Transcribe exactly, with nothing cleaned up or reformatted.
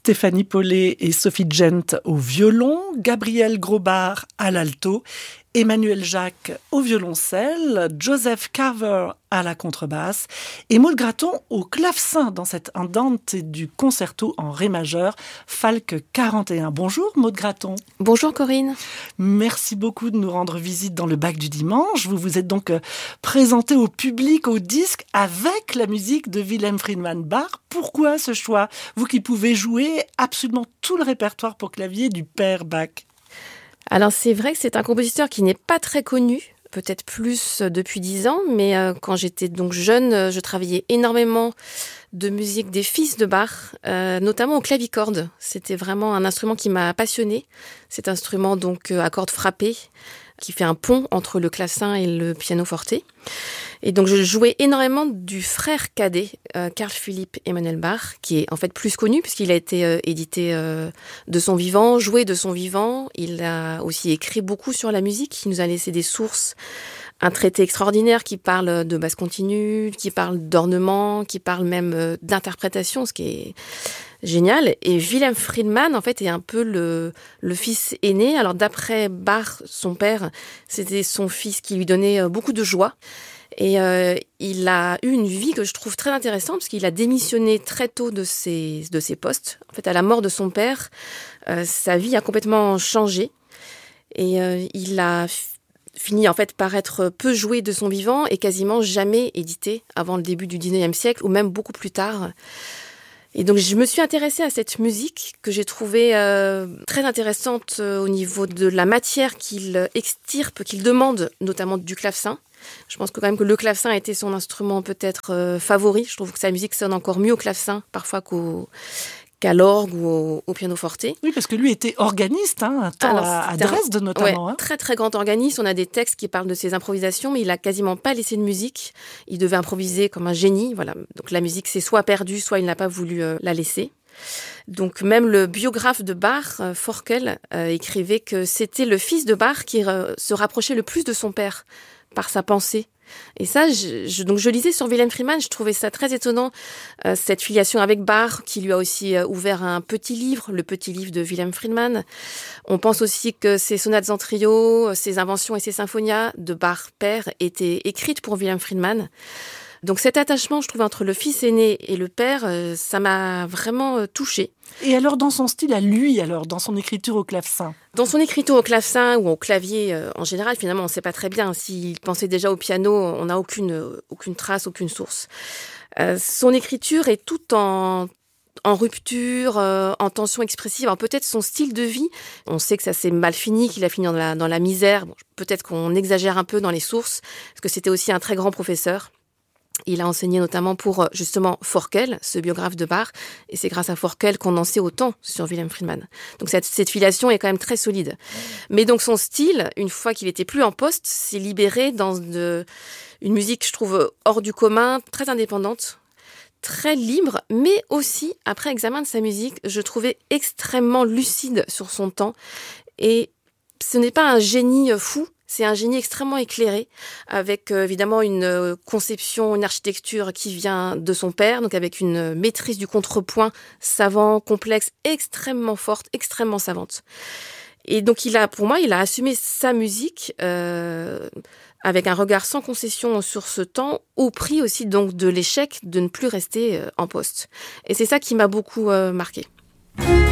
Stéphanie Paulet et Sophie Gent au violon, Gabriel Grobart à l'alto, Emmanuel Jacques au violoncelle, Joseph Carver à la contrebasse et Maude Gratton au clavecin dans cette andante du concerto en ré majeur Falck quarante et un. Bonjour Maude Gratton. Bonjour Corinne. Merci beaucoup de nous rendre visite dans le bac du dimanche. Vous vous êtes donc présentée au public au disque avec la musique de Wilhelm Friedemann Bach. Pourquoi ce choix? Vous qui pouvez jouer absolument tout le répertoire pour clavier du père Bach. Alors c'est vrai que c'est un compositeur qui n'est pas très connu, peut-être plus depuis dix ans, mais euh, quand j'étais donc jeune, je travaillais énormément de musique des fils de Bach, euh, notamment au clavicorde. C'était vraiment un instrument qui m'a passionnée. Cet instrument donc à cordes frappées, qui fait un pont entre le clavecin et le pianoforte. Et donc je jouais énormément du frère cadet, euh, Carl Philipp Emanuel Bach, qui est en fait plus connu puisqu'il a été euh, édité euh, de son vivant, joué de son vivant. Il a aussi écrit beaucoup sur la musique. Il nous a laissé des sources, un traité extraordinaire qui parle de basse continue, qui parle d'ornement, qui parle même euh, d'interprétation, ce qui est génial. Et Wilhelm Friedemann, en fait, est un peu le, le fils aîné. Alors, d'après Bach, son père, c'était son fils qui lui donnait beaucoup de joie. Et euh, il a eu une vie que je trouve très intéressante parce qu'il a démissionné très tôt de ses, de ses postes. En fait, à la mort de son père, euh, sa vie a complètement changé. Et euh, il a fini en fait par être peu joué de son vivant et quasiment jamais édité avant le début du dix-neuvième siècle ou même beaucoup plus tard. Et donc, je me suis intéressée à cette musique que j'ai trouvée euh, très intéressante euh, au niveau de la matière qu'il extirpe, qu'il demande, notamment du clavecin. Je pense que quand même que le clavecin a été son instrument peut-être euh, favori. Je trouve que sa musique sonne encore mieux au clavecin, parfois qu'au, qu'à l'orgue ou au, au pianoforte. Oui, parce que lui était organiste, hein, un temps Alors, à, à Dresde un, notamment. Ouais, hein. Très très grand organiste. On a des textes qui parlent de ses improvisations, mais il a quasiment pas laissé de musique. Il devait improviser comme un génie. Voilà. Donc la musique s'est soit perdue, soit il n'a pas voulu euh, la laisser. Donc même le biographe de Bach, euh, Forkel, euh, écrivait que c'était le fils de Bach qui euh, se rapprochait le plus de son père par sa pensée. Et ça, je, je, donc je lisais sur Wilhelm Friedemann, je trouvais ça très étonnant, euh, cette filiation avec Bach, qui lui a aussi euh, ouvert un petit livre, le petit livre de Wilhelm Friedemann. On pense aussi que ses sonates en trio, ses inventions et ses symphonias de Bach père étaient écrites pour Wilhelm Friedemann. Donc cet attachement, je trouve, entre le fils aîné et le père, euh, ça m'a vraiment euh, touchée. Et alors dans son style à lui, alors dans son écriture au clavecin? Dans son écriture au clavecin ou au clavier euh, en général, finalement, on ne sait pas très bien. S'il pensait déjà au piano, on n'a aucune, euh, aucune trace, aucune source. Euh, son écriture est toute en... en rupture, euh, en tension expressive. Alors peut-être son style de vie, on sait que ça s'est mal fini, qu'il a fini dans la, dans la misère. Bon, peut-être qu'on exagère un peu dans les sources, parce que c'était aussi un très grand professeur. Il a enseigné notamment pour, justement, Forkel, ce biographe de Bach, et c'est grâce à Forkel qu'on en sait autant sur Wilhelm Friedemann. Donc cette, cette filiation est quand même très solide. Mais donc son style, une fois qu'il était plus en poste, s'est libéré dans de, une musique, je trouve, hors du commun, très indépendante, très libre, mais aussi, après examen de sa musique, je trouvais extrêmement lucide sur son temps. Et ce n'est pas un génie fou, c'est un génie extrêmement éclairé, avec euh, évidemment une euh, conception, une architecture qui vient de son père, donc avec une euh, maîtrise du contrepoint savant, complexe, extrêmement forte, extrêmement savante. Et donc il a, pour moi, il a assumé sa musique euh, avec un regard sans concession sur ce temps, au prix aussi donc de l'échec de ne plus rester euh, en poste. Et c'est ça qui m'a beaucoup euh, marquée.